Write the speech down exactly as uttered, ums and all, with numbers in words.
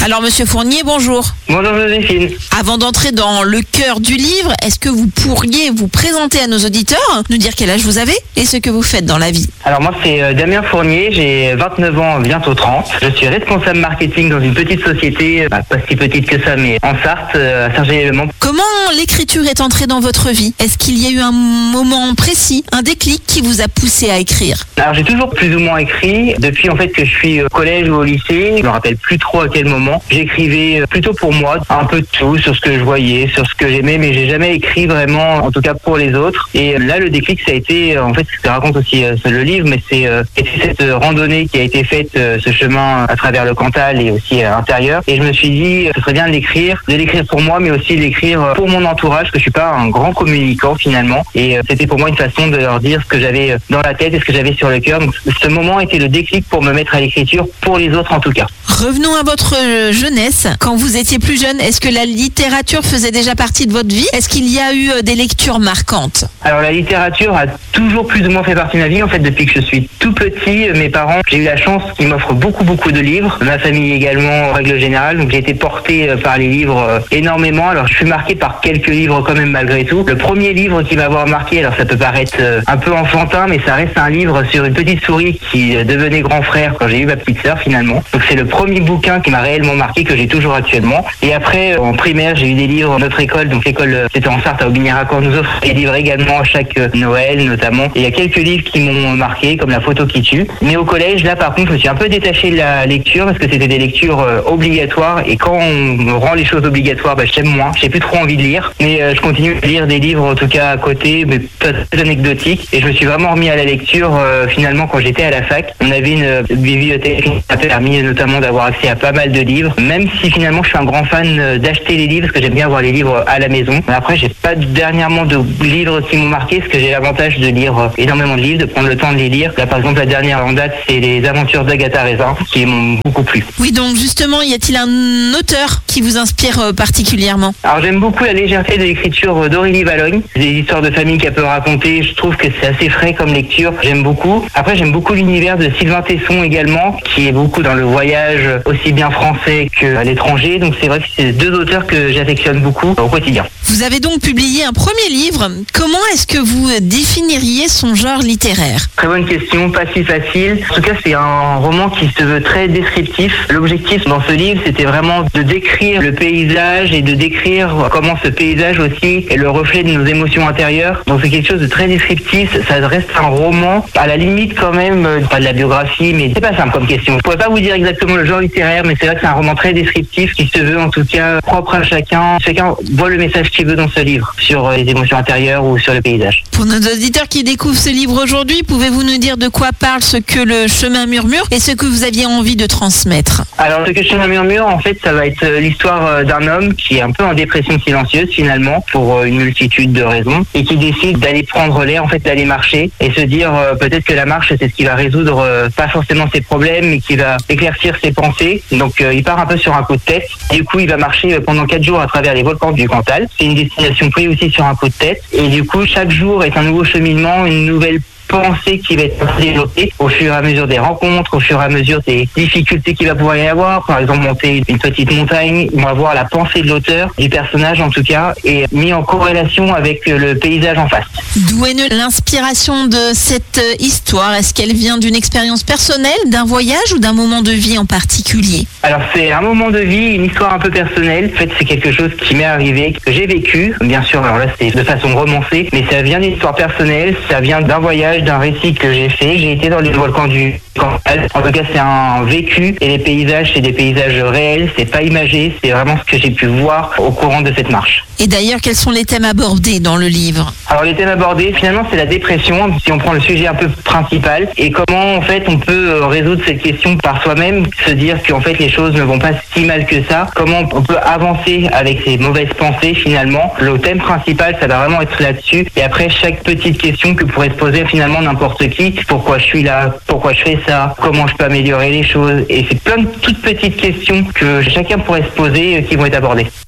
Alors Monsieur Fournier, bonjour. Bonjour Joséphine. Avant d'entrer dans le cœur du livre, est-ce que vous pourriez vous présenter à nos auditeurs, nous dire quel âge vous avez et ce que vous faites dans la vie? Alors moi c'est euh, Damien Fournier, j'ai vingt-neuf ans, bientôt trente. Je suis responsable marketing dans une petite société, euh, pas si petite que ça, mais en Sarthe, euh, à Saint-Gély-le-Mont. Comment l'écriture est entrée dans votre vie? Est-ce qu'il y a eu un moment précis, un déclic qui vous a poussé à écrire? Alors j'ai toujours plus ou moins écrit, depuis en fait que je suis au collège ou au lycée, je me rappelle plus trop à quel moment. J'écrivais plutôt pour moi, un peu de tout, sur ce que je voyais, sur ce que j'aimais, mais j'ai jamais écrit vraiment, en tout cas pour les autres. Et là le déclic ça a été, en fait ce que raconte aussi euh, le livre, mais c'est euh, cette randonnée qui a été faite, euh, ce chemin à travers le Cantal et aussi à l'intérieur. Et je me suis dit, ce serait bien de l'écrire, de l'écrire pour moi, mais aussi de l'écrire pour mon entourage, parce que je suis pas un grand communicant finalement. Et euh, c'était pour moi une façon de leur dire ce que j'avais dans la tête et ce que j'avais sur le cœur. Donc ce moment était le déclic pour me mettre à l'écriture, pour les autres en tout cas. Revenons à votre jeunesse. Quand vous étiez plus jeune, est-ce que la littérature faisait déjà partie de votre vie? Est-ce qu'il y a eu des lectures marquantes? Alors la littérature a toujours plus ou moins fait partie de ma vie. En fait, depuis que je suis tout petit, mes parents, j'ai eu la chance qu'ils m'offrent beaucoup beaucoup de livres. Ma famille également, en règle générale. Donc j'ai été porté par les livres énormément. Alors je suis marqué par quelques livres quand même malgré tout. Le premier livre qui m'a avoir marqué, alors ça peut paraître un peu enfantin, mais ça reste un livre sur une petite souris qui devenait grand frère quand j'ai eu ma petite sœur finalement. Donc c'est le premier bouquin qui m'a réellement marqué, que j'ai toujours actuellement. Et après, en primaire, j'ai eu des livres. Notre école, donc l'école, c'était en Sarthe à Aubigny-Racour, nous offre des livres également chaque Noël notamment. Et il y a quelques livres qui m'ont marqué, comme La photo qui tue. Mais au collège, là par contre, je me suis un peu détaché de la lecture parce que c'était des lectures euh, obligatoires. Et quand on me rend les choses obligatoires, bah, j'aime moins. J'ai plus trop envie de lire. Mais euh, je continue de lire des livres en tout cas à côté, mais pas très anecdotiques. Et je me suis vraiment remis à la lecture euh, finalement quand j'étais à la fac. On avait une euh, bibliothèque qui m'a permis notamment d'avoir accès à pas mal de livres. Même si finalement je suis un grand fan d'acheter les livres, parce que j'aime bien avoir les livres à la maison. Mais après, j'ai pas dernièrement de livres qui m'ont marqué, parce que j'ai l'avantage de lire énormément de livres, de prendre le temps de les lire. Là, par exemple, la dernière en date, c'est Les Aventures d'Agatha Raisin, qui m'ont beaucoup plu. Oui, donc justement, y a-t-il un auteur qui vous inspire particulièrement? Alors, j'aime beaucoup la légèreté de l'écriture d'Aurélie Valognes. Des histoires de famille qu'elle peut raconter. Je trouve que c'est assez frais comme lecture. J'aime beaucoup. Après, j'aime beaucoup l'univers de Sylvain Tesson également, qui est beaucoup dans le voyage, aussi bien français qu'à l'étranger. Donc, c'est vrai que c'est deux auteurs que j'affectionne beaucoup au quotidien. Vous avez donc publié un premier livre. Comment est-ce que vous définiriez son genre littéraire? Très bonne question, pas si facile. En tout cas, c'est un roman qui se veut très descriptif. L'objectif dans ce livre, c'était vraiment de décrire le paysage et de décrire comment ce paysage aussi est le reflet de nos émotions intérieures. Donc c'est quelque chose de très descriptif. Ça reste un roman, à la limite quand même, pas de la biographie, mais c'est pas simple comme question. Je pourrais pas vous dire exactement le genre littéraire, mais c'est vrai que c'est un roman très descriptif qui se veut en tout cas propre à chacun. Chacun voit le message qu'il veut dans ce livre, sur les émotions intérieures ou sur le paysage. Pour nos auditeurs qui découvrent ce livre aujourd'hui, pouvez-vous nous dire de quoi parle Ce que le chemin murmure et ce que vous aviez envie de transmettre? Alors, Ce que le chemin murmure, en fait, ça va être l'histoire d'un homme qui est un peu en dépression silencieuse finalement, pour une multitude de raisons, et qui décide d'aller prendre l'air, en fait, d'aller marcher et se dire euh, peut-être que la marche, c'est ce qui va résoudre euh, pas forcément ses problèmes, mais qui va éclaircir ses pensées. Donc, euh, il part un peu sur un coup de tête. Du coup, il va marcher pendant quatre jours à travers les volcans du Cantal. C'est une destination prise aussi sur un coup de tête. Et du coup, chaque jour est un nouveau cheminement, une nouvelle pensée qui va être développée au fur et à mesure des rencontres, au fur et à mesure des difficultés qu'il va pouvoir y avoir. Par exemple, monter une petite montagne, on va voir la pensée de l'auteur, du personnage en tout cas, et mis en corrélation avec le paysage en face. D'où est l'inspiration de cette histoire? Est-ce qu'elle vient d'une expérience personnelle, d'un voyage ou d'un moment de vie en particulier? Alors c'est un moment de vie, une histoire un peu personnelle. En fait, c'est quelque chose qui m'est arrivé, que j'ai vécu. Bien sûr, alors là c'est de façon romancée, mais ça vient d'une histoire personnelle, ça vient d'un voyage, d'un récit que j'ai fait. J'ai été dans les volcans du Cantal. En tout cas, c'est un vécu et les paysages, c'est des paysages réels, c'est pas imagé, c'est vraiment ce que j'ai pu voir au courant de cette marche. Et d'ailleurs, quels sont les thèmes abordés dans le livre? Alors les thèmes abordés, finalement, c'est la dépression, si on prend le sujet un peu principal, et comment en fait on peut résoudre cette question par soi-même, se dire qu'en fait les choses ne vont pas si mal que ça, comment on peut avancer avec ces mauvaises pensées finalement. Le thème principal, ça va vraiment être là-dessus, et après chaque petite question que pourrait se poser finalement n'importe qui, pourquoi je suis là, pourquoi je fais ça, comment je peux améliorer les choses, et c'est plein de toutes petites questions que chacun pourrait se poser qui vont être abordées.